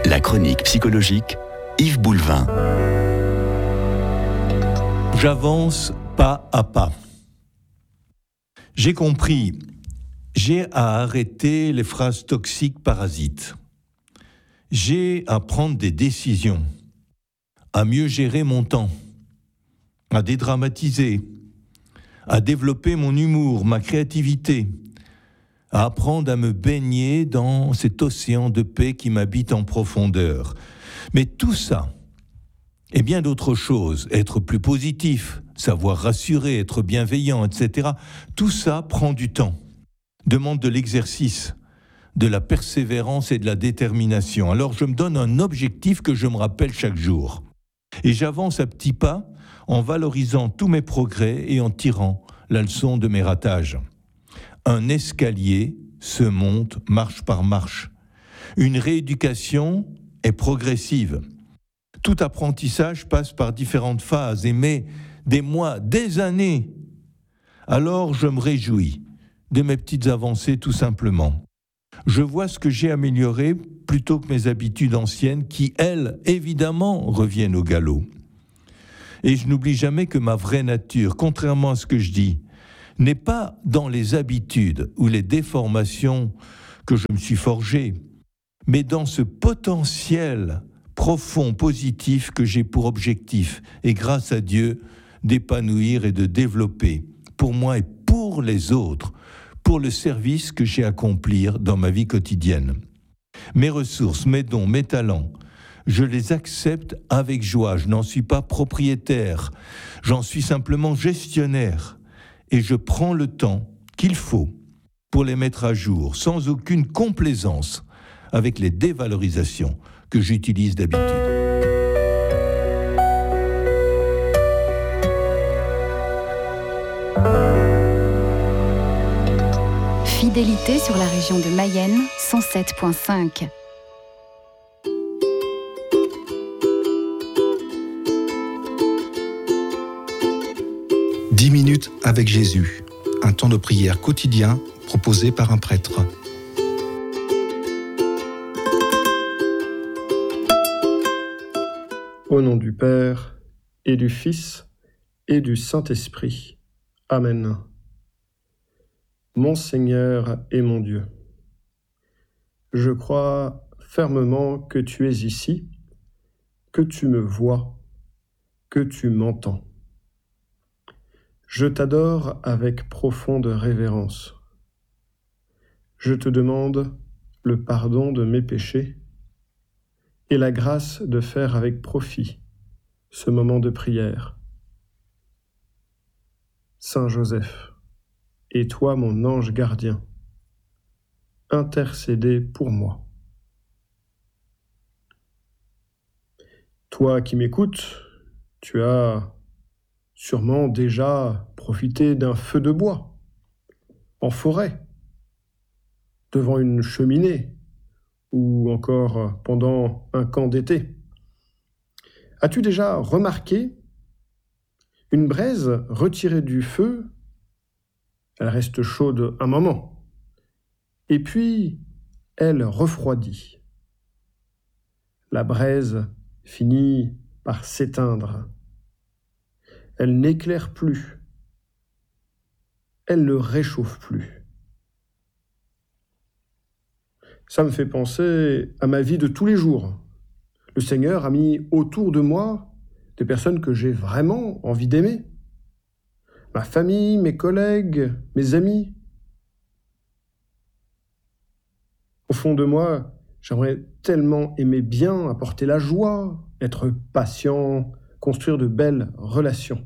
La chronique psychologique, Yves Boulevin. J'avance pas à pas. J'ai compris, j'ai à arrêter les phrases toxiques parasites. J'ai à prendre des décisions, à mieux gérer mon temps, à dédramatiser, à développer mon humour, ma créativité, à apprendre à me baigner dans cet océan de paix qui m'habite en profondeur. Mais tout ça, et bien d'autres choses, être plus positif, savoir rassurer, être bienveillant, etc., tout ça prend du temps, demande de l'exercice, de la persévérance et de la détermination. Alors je me donne un objectif que je me rappelle chaque jour. Et j'avance à petits pas en valorisant tous mes progrès et en tirant la leçon de mes ratages. Un escalier se monte marche par marche. Une rééducation est progressive. Tout apprentissage passe par différentes phases et met des mois, des années. Alors je me réjouis de mes petites avancées tout simplement. Je vois ce que j'ai amélioré plutôt que mes habitudes anciennes qui, elles, évidemment, reviennent au galop. Et je n'oublie jamais que ma vraie nature, contrairement à ce que je dis, n'est pas dans les habitudes ou les déformations que je me suis forgé, mais dans ce potentiel profond, positif que j'ai pour objectif, et grâce à Dieu, d'épanouir et de développer, pour moi et pour les autres, pour le service que j'ai à accomplir dans ma vie quotidienne. Mes ressources, mes dons, mes talents, je les accepte avec joie. Je n'en suis pas propriétaire, j'en suis simplement gestionnaire. Et je prends le temps qu'il faut pour les mettre à jour, sans aucune complaisance avec les dévalorisations que j'utilise d'habitude. Fidélité sur la région de Mayenne, 107.5. « 10 minutes avec Jésus », un temps de prière quotidien proposé par un prêtre. Au nom du Père, et du Fils, et du Saint-Esprit. Amen. Mon Seigneur et mon Dieu, je crois fermement que tu es ici, que tu me vois, que tu m'entends. Je t'adore avec profonde révérence. Je te demande le pardon de mes péchés et la grâce de faire avec profit ce moment de prière. Saint Joseph, et toi mon ange gardien, intercédez pour moi. Toi qui m'écoutes, tu as sûrement déjà profité d'un feu de bois, en forêt, devant une cheminée, ou encore pendant un camp d'été. As-tu déjà remarqué une braise retirée du feu? Elle reste chaude un moment, et puis elle refroidit. La braise finit par s'éteindre. Elle n'éclaire plus. Elle ne réchauffe plus. Ça me fait penser à ma vie de tous les jours. Le Seigneur a mis autour de moi des personnes que j'ai vraiment envie d'aimer. Ma famille, mes collègues, mes amis. Au fond de moi, j'aimerais tellement aimer bien, apporter la joie, être patient, construire de belles relations.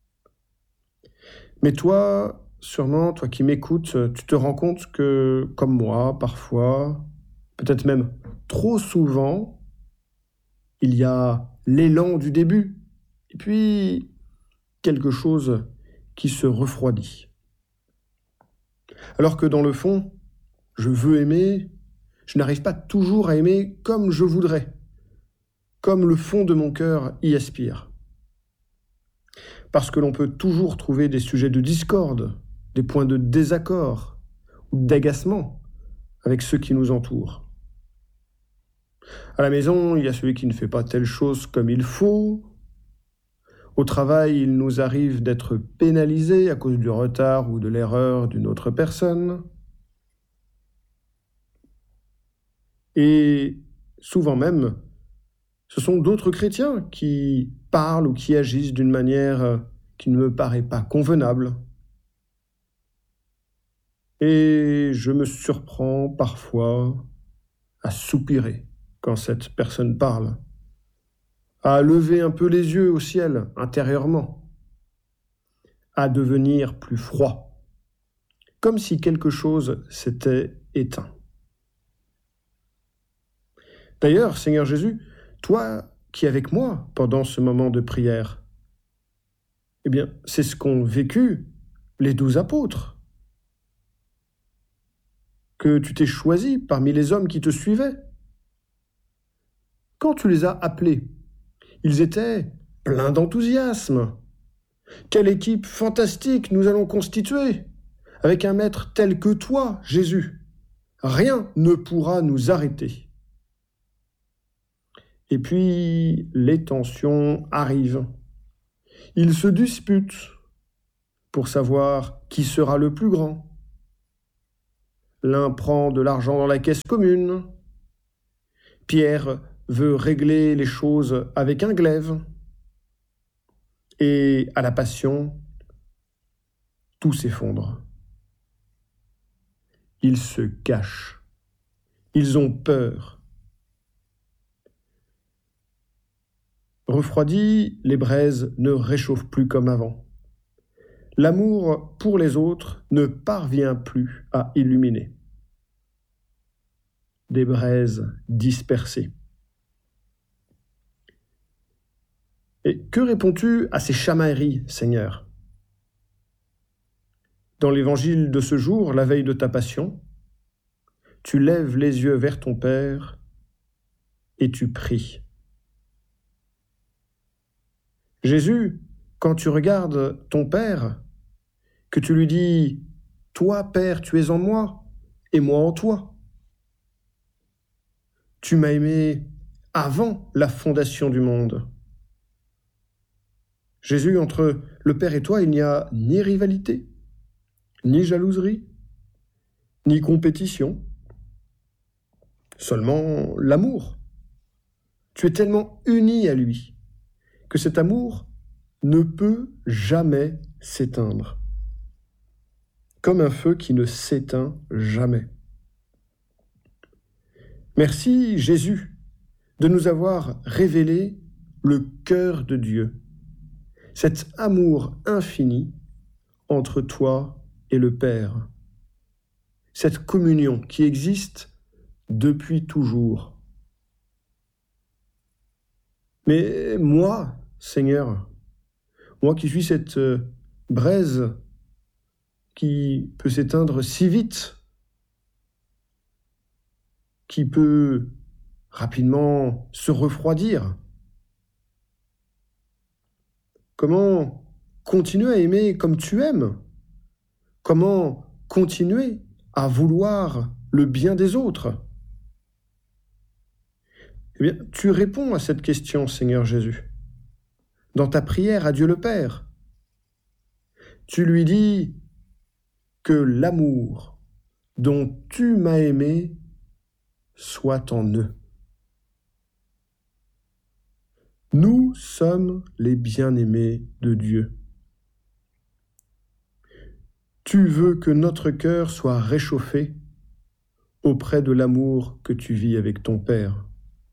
Mais toi, sûrement, toi qui m'écoutes, tu te rends compte que, comme moi, parfois, peut-être même trop souvent, il y a l'élan du début, et puis quelque chose qui se refroidit. Alors que dans le fond, je veux aimer, je n'arrive pas toujours à aimer comme je voudrais, comme le fond de mon cœur y aspire. Parce que l'on peut toujours trouver des sujets de discorde, des points de désaccord ou d'agacement avec ceux qui nous entourent. À la maison, il y a celui qui ne fait pas telle chose comme il faut. Au travail, il nous arrive d'être pénalisés à cause du retard ou de l'erreur d'une autre personne. Et souvent même, ce sont d'autres chrétiens qui parlent ou qui agissent d'une manière qui ne me paraît pas convenable. Et je me surprends parfois à soupirer quand cette personne parle, à lever un peu les yeux au ciel intérieurement, à devenir plus froid, comme si quelque chose s'était éteint. D'ailleurs, Seigneur Jésus, toi qui es avec moi pendant ce moment de prière, eh bien, c'est ce qu'ont vécu les 12 apôtres, que tu t'es choisi parmi les hommes qui te suivaient. Quand tu les as appelés, ils étaient pleins d'enthousiasme. Quelle équipe fantastique nous allons constituer, avec un maître tel que toi, Jésus. Rien ne pourra nous arrêter. Et puis, les tensions arrivent. Ils se disputent pour savoir qui sera le plus grand. L'un prend de l'argent dans la caisse commune. Pierre veut régler les choses avec un glaive. Et à la passion, tout s'effondre. Ils se cachent. Ils ont peur. Refroidis, les braises ne réchauffent plus comme avant. L'amour pour les autres ne parvient plus à illuminer. Des braises dispersées. Et que réponds-tu à ces chamailleries, Seigneur ? Dans l'évangile de ce jour, la veille de ta passion, tu lèves les yeux vers ton Père et tu pries. Jésus, quand tu regardes ton Père, que tu lui dis « Toi, Père, tu es en moi, et moi en toi. Tu m'as aimé avant la fondation du monde. » Jésus, entre le Père et toi, il n'y a ni rivalité, ni jalouserie, ni compétition, seulement l'amour. Tu es tellement uni à lui que cet amour ne peut jamais s'éteindre, comme un feu qui ne s'éteint jamais. Merci Jésus de nous avoir révélé le cœur de Dieu, cet amour infini entre toi et le Père, cette communion qui existe depuis toujours. Mais moi, Seigneur, moi qui suis cette braise qui peut s'éteindre si vite, qui peut rapidement se refroidir, comment continuer à aimer comme tu aimes? Comment continuer à vouloir le bien des autres? Eh bien, tu réponds à cette question, Seigneur Jésus, dans ta prière à Dieu le Père. Tu lui dis que l'amour dont tu m'as aimé soit en eux. Nous sommes les bien-aimés de Dieu. Tu veux que notre cœur soit réchauffé auprès de l'amour que tu vis avec ton Père.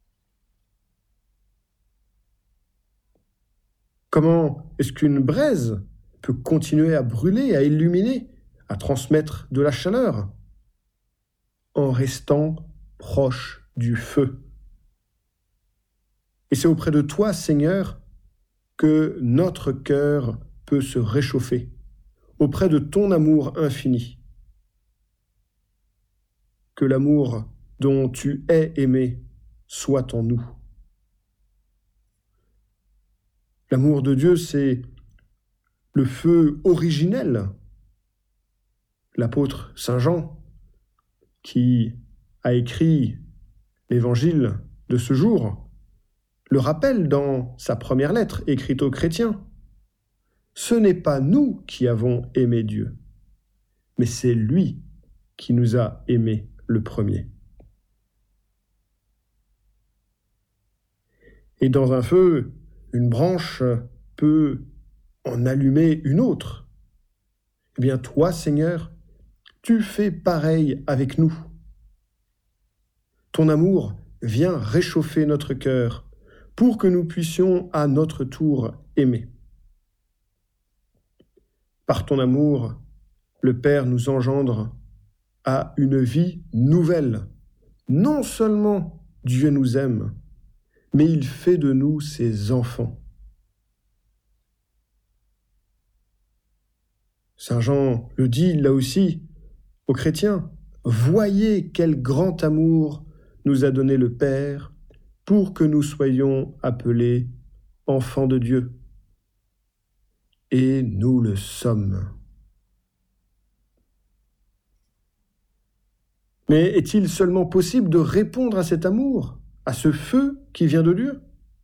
Comment est-ce qu'une braise peut continuer à brûler, à illuminer, à transmettre de la chaleur? En restant proche du feu. Et c'est auprès de toi, Seigneur, que notre cœur peut se réchauffer, auprès de ton amour infini. Que l'amour dont tu es aimé soit en nous. L'amour de Dieu, c'est le feu originel. L'apôtre Saint Jean, qui a écrit l'évangile de ce jour le rappelle dans sa première lettre écrite aux chrétiens. Ce n'est pas nous qui avons aimé Dieu, mais c'est lui qui nous a aimés le premier. Et dans un feu, une branche peut en allumer une autre. Eh bien, toi, Seigneur, tu fais pareil avec nous. Ton amour vient réchauffer notre cœur pour que nous puissions à notre tour aimer. Par ton amour, le Père nous engendre à une vie nouvelle. Non seulement Dieu nous aime, mais il fait de nous ses enfants. Saint Jean le dit là aussi aux chrétiens, « Voyez quel grand amour nous a donné le Père pour que nous soyons appelés enfants de Dieu. » Et nous le sommes. Mais est-il seulement possible de répondre à cet amour, à ce feu qui vient de Dieu ?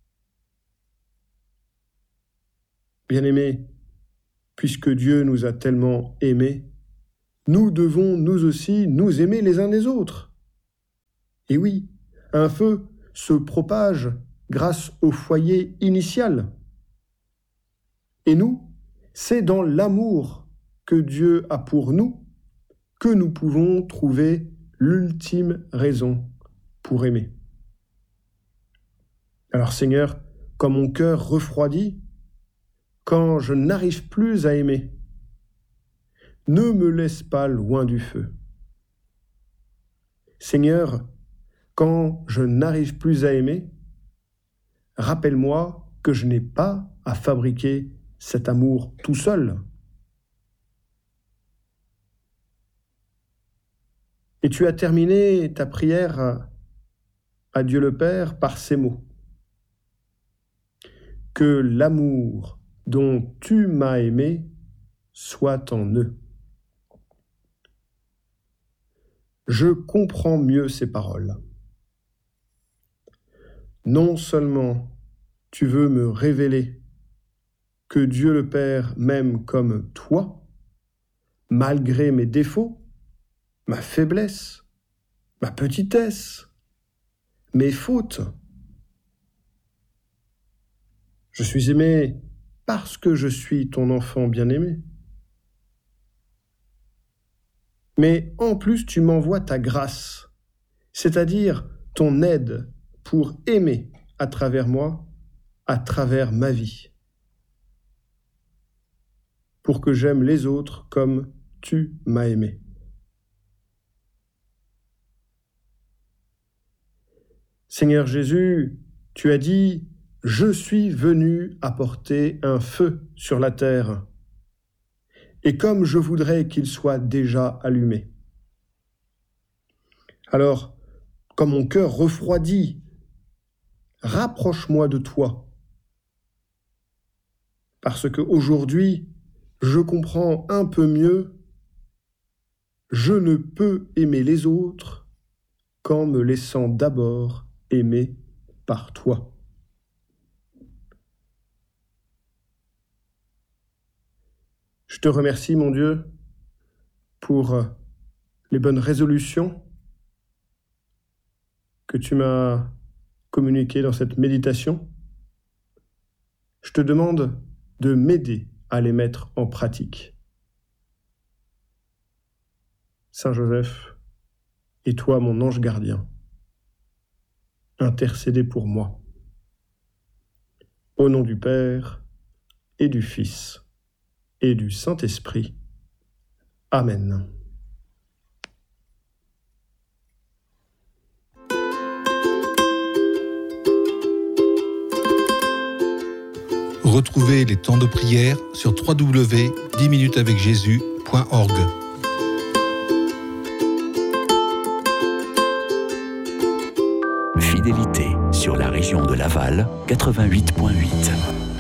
Bien-aimés, puisque Dieu nous a tellement aimés, nous devons nous aussi nous aimer les uns les autres. Et oui, un feu se propage grâce au foyer initial. Et nous, c'est dans l'amour que Dieu a pour nous que nous pouvons trouver l'ultime raison pour aimer. Alors Seigneur, quand mon cœur refroidit, quand je n'arrive plus à aimer, ne me laisse pas loin du feu. Seigneur, quand je n'arrive plus à aimer, rappelle-moi que je n'ai pas à fabriquer cet amour tout seul. Et tu as terminé ta prière à Dieu le Père par ces mots. Que l'amour dont tu m'as aimé soit en eux. Je comprends mieux ces paroles. Non seulement tu veux me révéler que Dieu le Père m'aime comme toi, malgré mes défauts, ma faiblesse, ma petitesse, mes fautes. Je suis aimé parce que je suis ton enfant bien-aimé. Mais en plus, tu m'envoies ta grâce, c'est-à-dire ton aide pour aimer à travers moi, à travers ma vie, pour que j'aime les autres comme tu m'as aimé. Seigneur Jésus, tu as dit « Je suis venu apporter un feu sur la terre, et comme je voudrais qu'il soit déjà allumé. » Alors, quand mon cœur refroidit, rapproche-moi de toi, parce qu'aujourd'hui, je comprends un peu mieux, je ne peux aimer les autres qu'en me laissant d'abord aimer par toi. Je te remercie, mon Dieu, pour les bonnes résolutions que tu m'as communiquées dans cette méditation. Je te demande de m'aider à les mettre en pratique. Saint Joseph, et toi, mon ange gardien, intercédez pour moi. Au nom du Père et du Fils et du Saint-Esprit. Amen. Retrouvez les temps de prière sur www.10minutesavecjésus.org. Fidélité sur la région de Laval, 88.8.